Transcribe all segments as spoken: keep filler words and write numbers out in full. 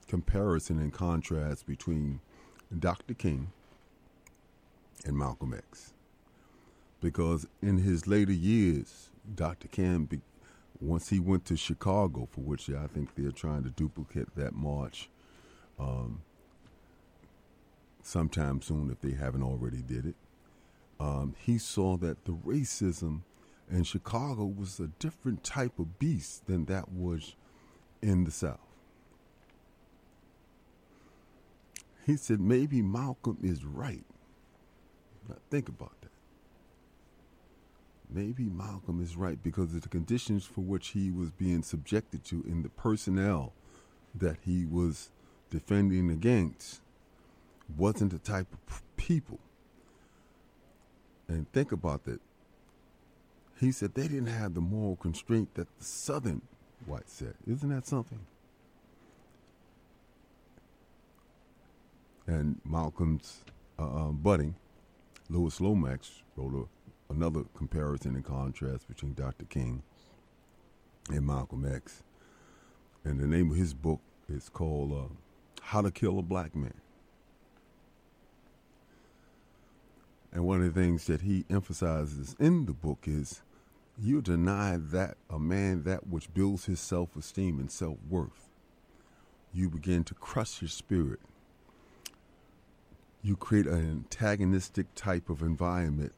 comparison and contrast between Doctor King and Malcolm X. Because in his later years, Doctor King, be, once he went to Chicago, for which I think they're trying to duplicate that march um, sometime soon if they haven't already did it, um, he saw that the racism in Chicago was a different type of beast than that was in the South. He said maybe Malcolm is right. Now think about that. Maybe Malcolm is right because of the conditions for which he was being subjected to in the personnel that he was defending against wasn't the type of people. And think about that. He said they didn't have the moral constraint that the Southern whites said. Isn't that something? And Malcolm's uh, uh, buddy, Louis Lomax, wrote a, another comparison and contrast between Doctor King and Malcolm X. And the name of his book is called uh, How to Kill a Black Man. And one of the things that he emphasizes in the book is you deny that a man that which builds his self-esteem and self-worth. You begin to crush his spirit. You create an antagonistic type of environment.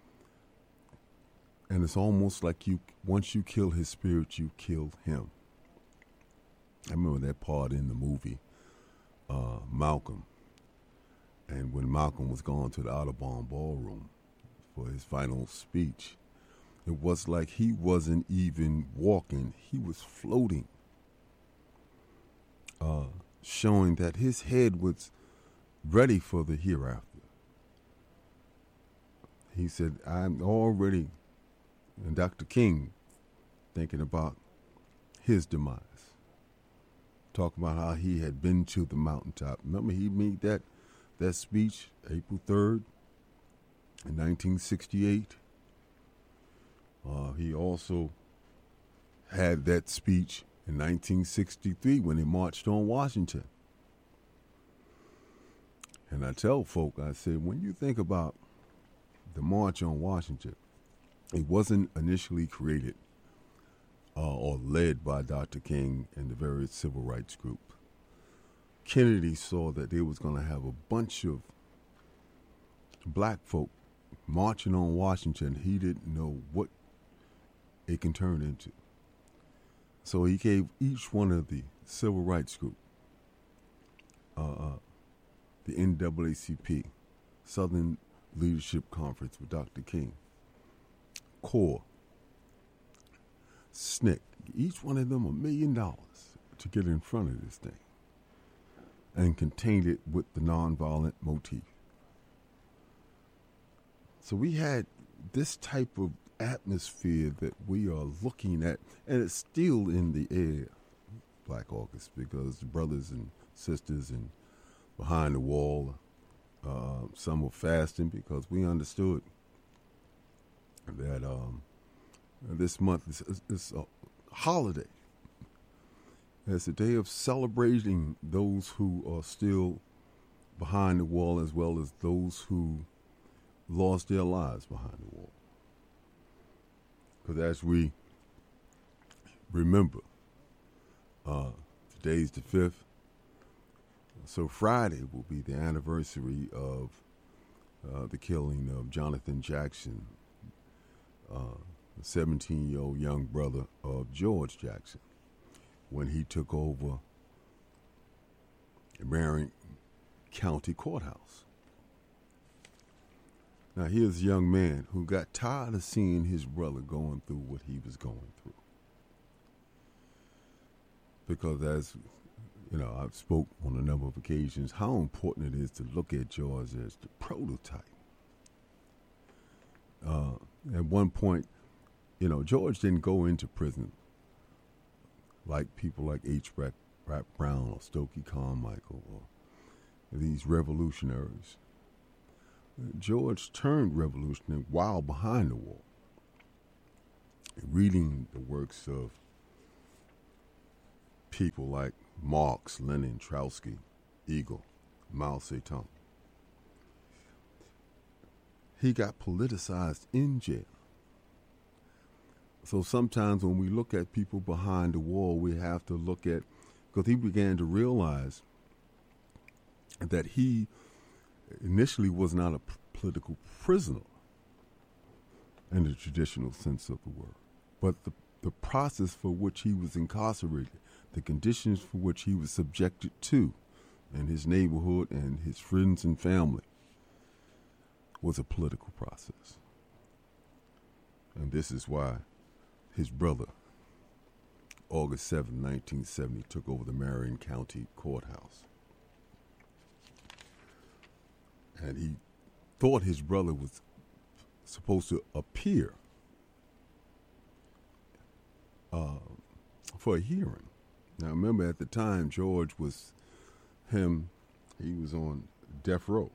And it's almost like you, once you kill his spirit, you killed him. I remember that part in the movie, uh, Malcolm. And when Malcolm was gone to the Audubon Ballroom for his final speech, it was like he wasn't even walking, he was floating, uh, showing that his head was ready for the hereafter. He said, I'm already, and Doctor King, thinking about his demise, talking about how he had been to the mountaintop. Remember he made that, that speech April third in nineteen sixty-eight. Uh, he also had that speech in nineteen sixty-three when he marched on Washington. And I tell folk, I said, when you think about the March on Washington, it wasn't initially created uh, or led by Doctor King and the various civil rights group. Kennedy saw that they was going to have a bunch of black folk marching on Washington. He didn't know what it can turn into. So he gave each one of the civil rights group, uh, uh, the N double A C P, Southern Leadership Conference with Doctor King, CORE, S N C C, each one of them a million dollars to get in front of this thing and contained it with the nonviolent motif. So we had this type of atmosphere that we are looking at, and it's still in the air, Black August, because brothers and sisters and behind the wall, uh, some were fasting because we understood that um, this month is, is a holiday. It's a day of celebrating those who are still behind the wall as well as those who lost their lives behind the wall. Because as we remember, uh, today's the fifth, so Friday will be the anniversary of uh, the killing of Jonathan Jackson, uh, the seventeen-year-old young brother of George Jackson, when he took over Marion County Courthouse. Now, here's a young man who got tired of seeing his brother going through what he was going through. Because as, you know, I've spoke on a number of occasions how important it is to look at George as the prototype. Uh, at one point, you know, George didn't go into prison like people like H. Rap, Rap Brown or Stokely Carmichael or these revolutionaries. George turned revolutionary while behind the wall, reading the works of people like Marx, Lenin, Trotsky, Eagle, Mao Zedong. He got politicized in jail. So sometimes when we look at people behind the wall, we have to look at, because he began to realize that he initially was not a p- political prisoner in the traditional sense of the word, but the, the process for which he was incarcerated, the conditions for which he was subjected to in his neighborhood and his friends and family was a political process. And this is why his brother, August seventh, nineteen seventy, took over the Marion County Courthouse. And he thought his brother was supposed to appear uh, for a hearing. Now, remember, at the time, George was him, he was on death row.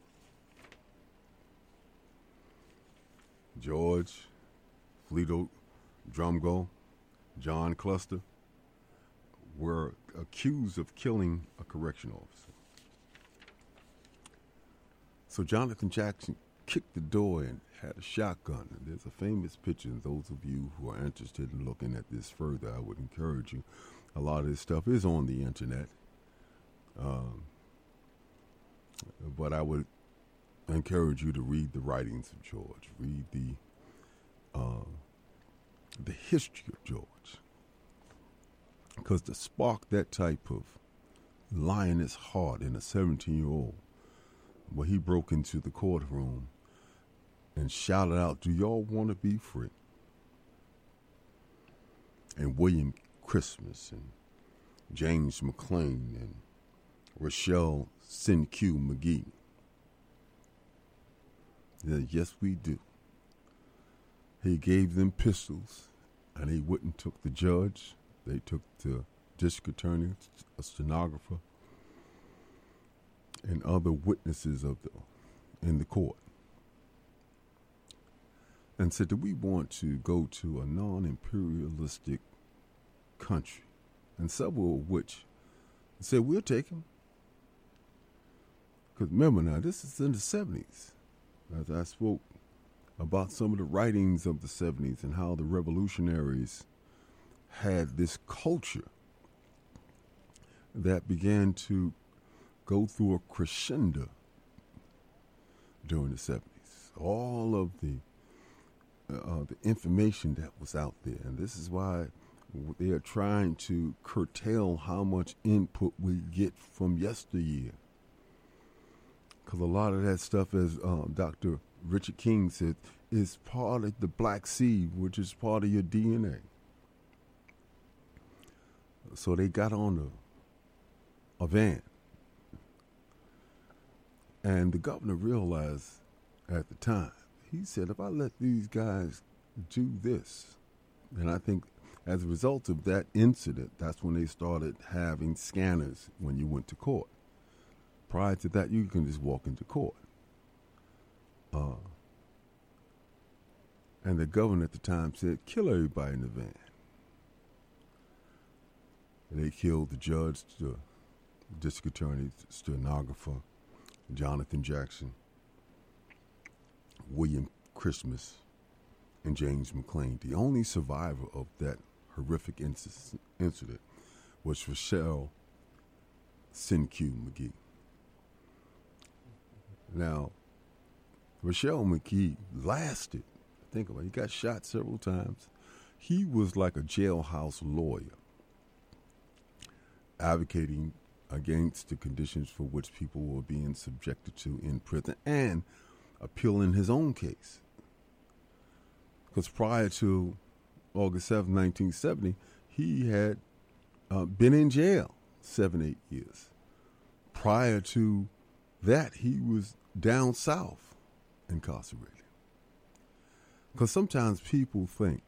George, Fleeto Drumgo, John Cluster were accused of killing a correctional officer. So Jonathan Jackson kicked the door and had a shotgun. And there's a famous picture, and those of you who are interested in looking at this further, I would encourage you. A lot of this stuff is on the internet. Um, but I would encourage you to read the writings of George, read the uh, the history of George. Because to spark that type of lioness heart in a seventeen-year-old, where he broke into the courtroom and shouted out, "Do y'all want to be free?" And William Christmas and James McClain and Rochelle Sin-Q McGee. Yeah, yes, we do. He gave them pistols, and they went and took the judge. They took the district attorney, a stenographer, and other witnesses of the in the court, and said, "Do we want to go to a non-imperialistic country?" And several of which said, "We'll take him." Because remember now, this is in the seventies. As I spoke about some of the writings of the seventies and how the revolutionaries had this culture that began to go through a crescendo during the seventies. All of the uh, the information that was out there, and this is why they are trying to curtail how much input we get from yesteryear. Because a lot of that stuff, as um, Doctor Richard King said, is part of the black seed, which is part of your D N A. So they got on a, a van. And the governor realized at the time, he said, if I let these guys do this, and I think as a result of that incident, that's when they started having scanners when you went to court. Prior to that, you can just walk into court. Uh, and the governor at the time said, kill everybody in the van. And they killed the judge, the district attorney, the stenographer, Jonathan Jackson, William Christmas, and James McClain. The only survivor of that horrific inc- incident was Rochelle Sin-Q McGee. Now, Rochelle McGee lasted, think about it, he got shot several times. He was like a jailhouse lawyer, advocating against the conditions for which people were being subjected to in prison and appealing his own case. Because prior to August seventh, nineteen seventy, he had uh, been in jail seven, eight years. Prior to that, he was down south incarcerated. Because sometimes people think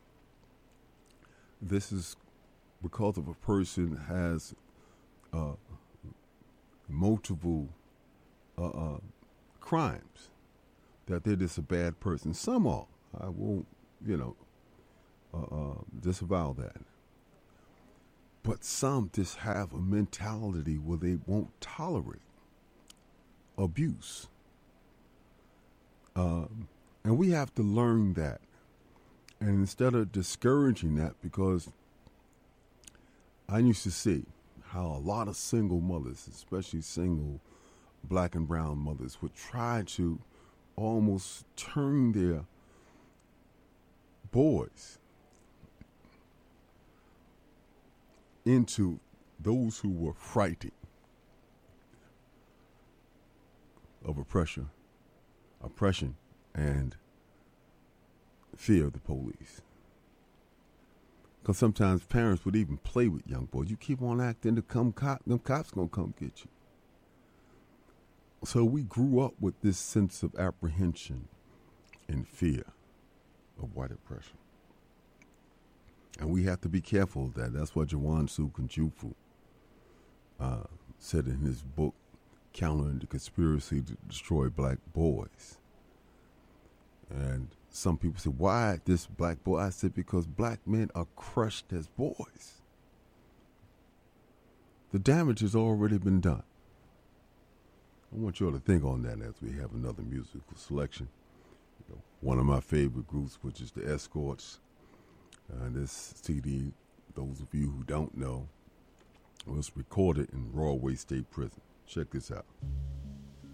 this is because of a person has uh, multiple uh, uh, crimes, that they're just a bad person. Some are. I won't, you know, uh, uh, disavow that. But some just have a mentality where they won't tolerate abuse. Um, and we have to learn that. And instead of discouraging that, because I used to see how a lot of single mothers, especially single black and brown mothers, would try to almost turn their boys into those who were frightened of oppression, oppression and fear of the police. Because sometimes parents would even play with young boys. You keep on acting to come cop, them cops gonna come get you. So we grew up with this sense of apprehension and fear of white oppression. And we have to be careful of that. That's what Jawan Su Kunjufu uh, said in his book, Countering the Conspiracy to Destroy Black Boys. And some people say, why this black boy? I said, because black men are crushed as boys. The damage has already been done. I want you all to think on that as we have another musical selection. You know, one of my favorite groups, which is the Escorts. Uh, this C D, those of you who don't know, was recorded in Rawway State Prison. Check this out.